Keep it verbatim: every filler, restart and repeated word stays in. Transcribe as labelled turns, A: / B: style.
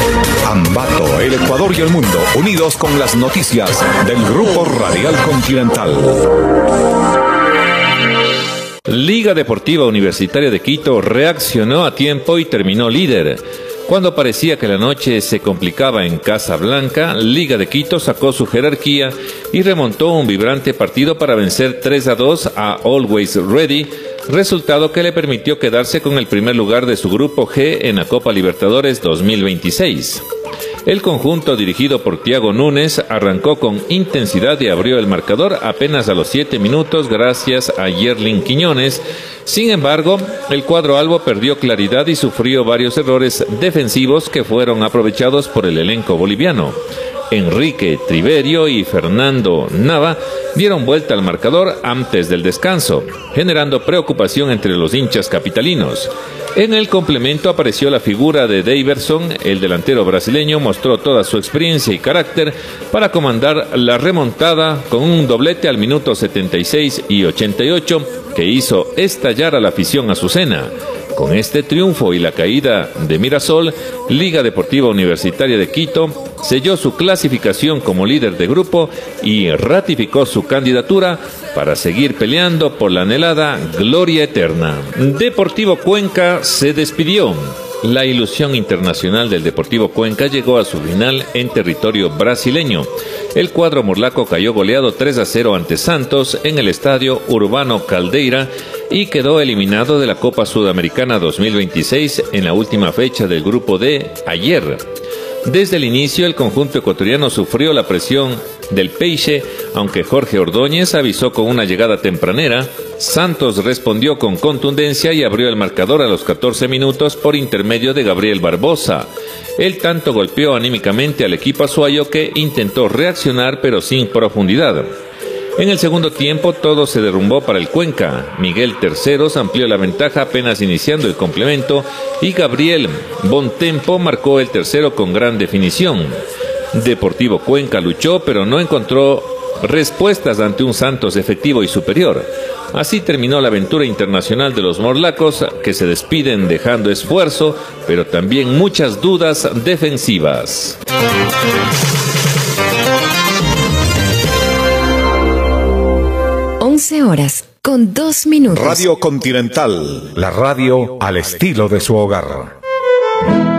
A: Ambato, el Ecuador y el mundo, unidos con las noticias del Grupo Radial Continental.
B: Liga Deportiva Universitaria de Quito reaccionó a tiempo y terminó líder. Cuando parecía que la noche se complicaba en Casablanca, Liga de Quito sacó su jerarquía y remontó un vibrante partido para vencer tres a dos a Always Ready, resultado que le permitió quedarse con el primer lugar de su grupo G en la Copa Libertadores dos mil veintiséis. El conjunto dirigido por Thiago Núñez arrancó con intensidad y abrió el marcador apenas a los siete minutos gracias a Yerlin Quiñones. Sin embargo, el cuadro albo perdió claridad y sufrió varios errores defensivos que fueron aprovechados por el elenco boliviano. Enrique Triverio y Fernando Nava dieron vuelta al marcador antes del descanso, generando preocupación entre los hinchas capitalinos. En el complemento apareció la figura de Daverson. El delantero brasileño mostró toda su experiencia y carácter para comandar la remontada con un doblete al minuto setenta y seis y ochenta y ocho que hizo estallar a la afición azucena. Con este triunfo y la caída de Mirasol, Liga Deportiva Universitaria de Quito selló su clasificación como líder de grupo y ratificó su candidatura para seguir peleando por la anhelada gloria eterna. Deportivo Cuenca se despidió. La ilusión internacional del Deportivo Cuenca llegó a su final en territorio brasileño. El cuadro morlaco cayó goleado tres a cero ante Santos en el estadio Urbano Caldeira y quedó eliminado de la Copa Sudamericana dos mil veintiséis en la última fecha del grupo D ayer. Desde el inicio, el conjunto ecuatoriano sufrió la presión del Peixe, aunque Jorge Ordóñez avisó con una llegada tempranera. Santos respondió con contundencia y abrió el marcador a los catorce minutos por intermedio de Gabriel Barbosa. El tanto golpeó anímicamente al equipo azuayo, que intentó reaccionar pero sin profundidad. En el segundo tiempo todo se derrumbó para el Cuenca. Miguel Terceros amplió la ventaja apenas iniciando el complemento y Gabriel Bontempo marcó el tercero con gran definición. Deportivo Cuenca luchó pero no encontró respuestas ante un Santos efectivo y superior. Así terminó la aventura internacional de los morlacos, que se despiden dejando esfuerzo pero también muchas dudas defensivas.
C: once horas con dos minutos.
A: Radio Continental, la radio al estilo de su hogar.